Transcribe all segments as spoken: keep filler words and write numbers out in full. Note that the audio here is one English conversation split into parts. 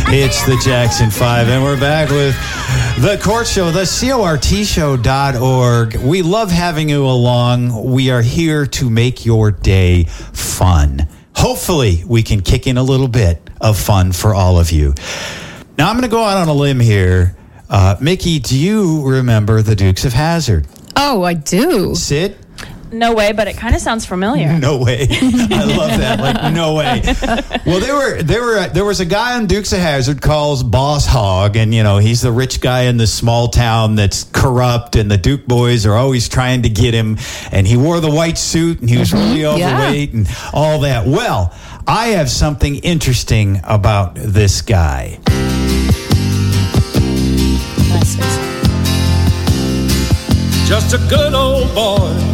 It's the Jackson Five, and we're back with The Court Show, the C O R T show dot org. We love having you along. We are here to make your day fun. Hopefully, we can kick in a little bit of fun for all of you. Now, I'm going to go out on a limb here. Uh, Mickey, do you remember the Dukes of Hazzard? Oh, I do. Sid? No way, but it kind of sounds familiar. No way. I love that. Like, no way. Well, there were there were there was a guy on Dukes of Hazzard called Boss Hogg, and you know he's the rich guy in the small town that's corrupt, and the Duke boys are always trying to get him. And he wore the white suit, and he was really overweight, yeah. and all that. Well, I have something interesting about this guy. Just a good old boy.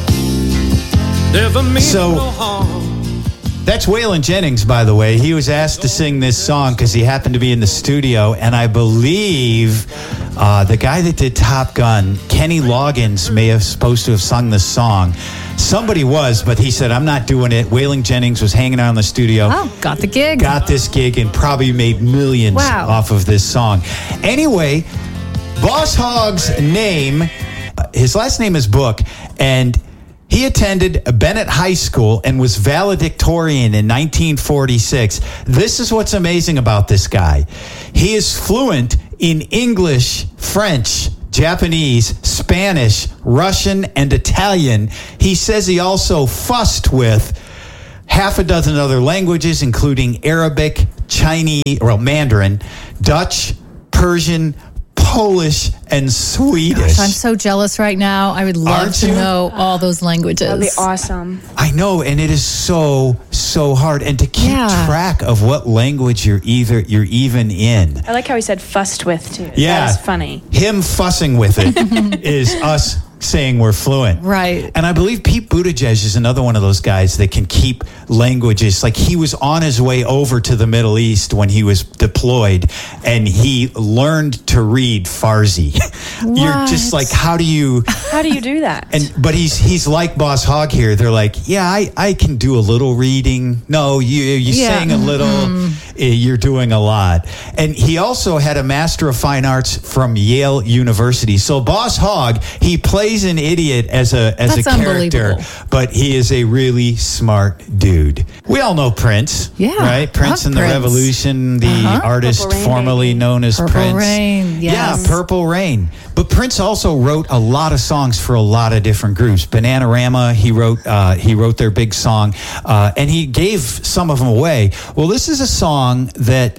Never mean so, no harm. That's Waylon Jennings, by the way. He was asked to sing this song because he happened to be in the studio, and I believe uh, the guy that did Top Gun, Kenny Loggins, may have supposed to have sung this song. Somebody was, but he said, I'm not doing it. Waylon Jennings was hanging out in the studio. Oh, got the gig. Got this gig and probably made millions wow. off of this song. Anyway, Boss Hogg's name, his last name is Book, and he attended Bennett High School and was valedictorian in nineteen forty-six. This is what's amazing about this guy. He is fluent in English, French, Japanese, Spanish, Russian, and Italian. He says he also fussed with half a dozen other languages, including Arabic, Chinese, well, Mandarin, Dutch, Persian, Polish, and Swedish. Gosh, I'm so jealous right now. I would love Aren't to you? know all those languages. That'd be awesome. I know, and it is so, so hard. And to keep Yeah. track of what language you're either you're even in. I like how he said fussed with, too. Yeah. That was funny. Him fussing with it is us saying we're fluent. Right. And I believe Pete Buttigieg is another one of those guys that can keep languages. Like he was on his way over to the Middle East when he was deployed, and he learned to read Farsi. You're just like, how do you... How do you do that? And but he's he's like Boss Hogg here. They're like, yeah, I, I can do a little reading. No, you you Yeah. sang a little. Mm-hmm. You're doing a lot. And he also had a Master of Fine Arts from Yale University. So Boss Hogg, he plays an idiot as a as That's a character, unbelievable. but he is a really smart dude. We all know Prince, Yeah, right? Prince love and the Prince. Revolution, the Uh-huh. artist Purple Rain, formerly baby. known as Purple Prince. Rain, yes. Yeah, Purple Rain. But Prince also wrote a lot of songs for a lot of different groups. Bananarama, he wrote uh, he wrote their big song, uh, and he gave some of them away. Well, this is a song that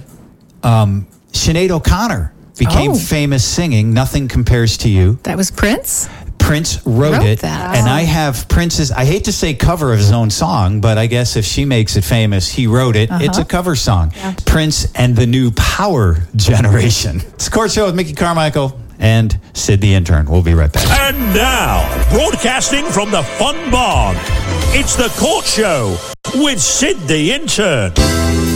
um, Sinead O'Connor became Oh. famous singing. Nothing Compares to You. That was Prince? Prince wrote, Wrote it, that. and I have Prince's, I hate to say cover of his own song, but I guess if she makes it famous, he wrote it. Uh-huh. It's a cover song. Prince and the New Power Generation. It's Court Show with Mickey Carmichael and Sid the Intern. We'll be right back. And now, broadcasting from the Fun Barn, it's the Court Show with Sid the Intern.